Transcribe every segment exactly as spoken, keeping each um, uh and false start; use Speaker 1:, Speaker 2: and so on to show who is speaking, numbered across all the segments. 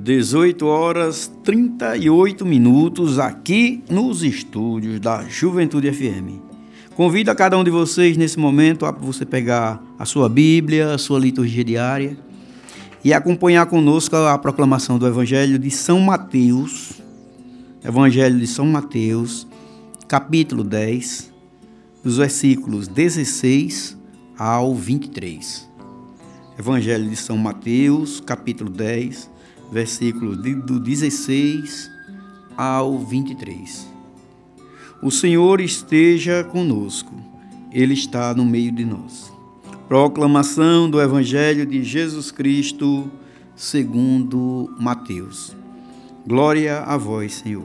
Speaker 1: dezoito horas e trinta e oito minutos aqui nos estúdios da Juventude F M. Convido a cada um de vocês nesse momento a você pegar a sua Bíblia, a sua liturgia diária e acompanhar conosco a proclamação do Evangelho de São Mateus, Evangelho de São Mateus, capítulo dez, dos versículos dezesseis ao vinte e três. Evangelho de São Mateus, capítulo dez, versículos do dezesseis ao vinte e três. O Senhor esteja conosco, Ele está no meio de nós. Proclamação do Evangelho de Jesus Cristo, segundo Mateus. Glória a vós, Senhor.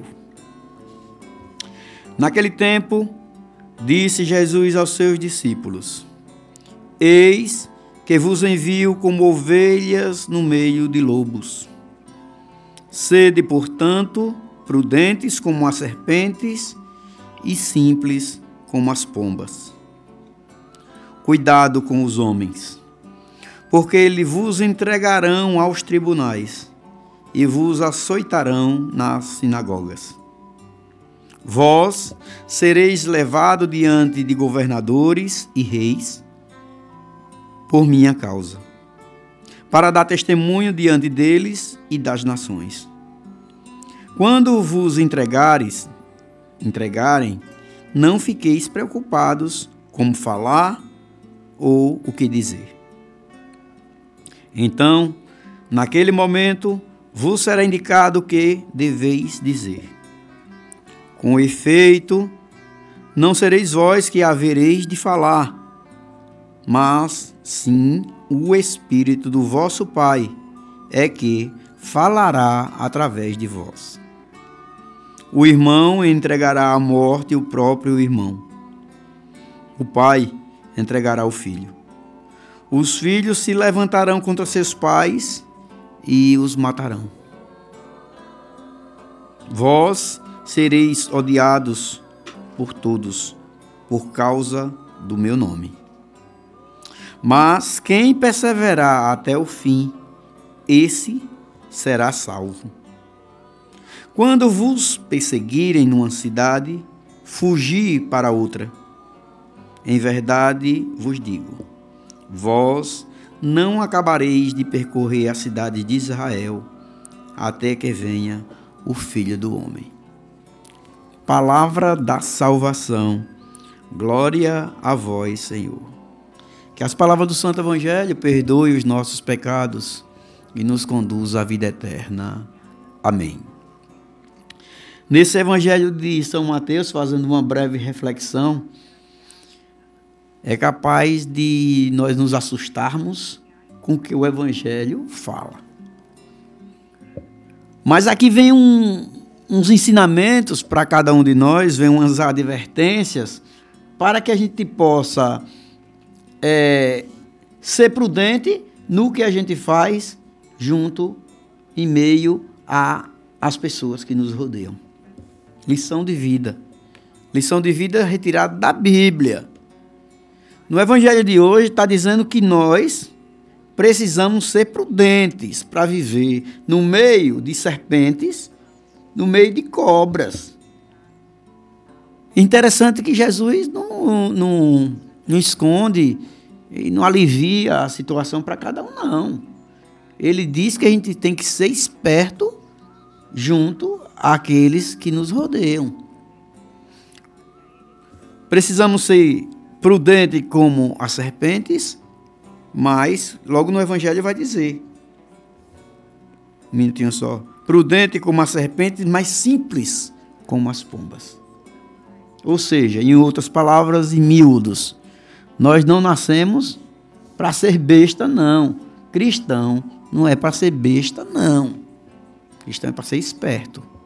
Speaker 1: Naquele tempo, disse Jesus aos seus discípulos: Eis que vos envio como ovelhas no meio de lobos. Sede, portanto, prudentes como as serpentes e simples como as pombas. Cuidado com os homens, porque eles vos entregarão aos tribunais e vos açoitarão nas sinagogas. Vós sereis levados diante de governadores e reis por minha causa, para dar testemunho diante deles e das nações. Quando vos entregares, entregarem, não fiqueis preocupados como falar ou o que dizer. Então, naquele momento, vos será indicado o que deveis dizer. Com efeito, não sereis vós que havereis de falar, mas sim o Espírito do vosso Pai é que falará através de vós. O irmão entregará à morte o próprio irmão. O pai entregará o filho. Os filhos se levantarão contra seus pais e os matarão. Vós sereis odiados por todos, por causa do meu nome. Mas quem perseverar até o fim, esse será salvo. Quando vos perseguirem numa cidade, fugi para outra. Em verdade vos digo, vós não acabareis de percorrer a cidade de Israel, até que venha o Filho do Homem. Palavra da salvação. Glória a vós, Senhor. Que as palavras do Santo Evangelho perdoem os nossos pecados e nos conduza à vida eterna. Amém. Nesse Evangelho de São Mateus, fazendo uma breve reflexão, é capaz de nós nos assustarmos com o que o Evangelho fala. Mas aqui vem um, uns ensinamentos para cada um de nós, vem umas advertências para que a gente possa é, ser prudente no que a gente faz junto, em meio às pessoas que nos rodeiam. Lição de vida. Lição de vida retirada da Bíblia. No Evangelho de hoje está dizendo que nós precisamos ser prudentes para viver no meio de serpentes, no meio de cobras. Interessante que Jesus não, não, não esconde e não alivia a situação para cada um, não. Ele diz que a gente tem que ser esperto junto àqueles que nos rodeiam. Precisamos ser prudentes como as serpentes, mas logo no Evangelho vai dizer, um minutinho só, prudente como as serpentes, mas simples como as pombas. Ou seja, em outras palavras, em miúdos, nós não nascemos para ser besta, não. Cristão não é para ser besta, não. Cristão é para ser esperto.